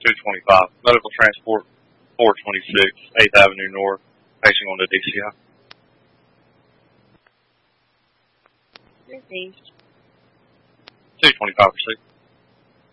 225. Medical transport 426, 8th Avenue North. Patient on the DCI. Received. 225 received.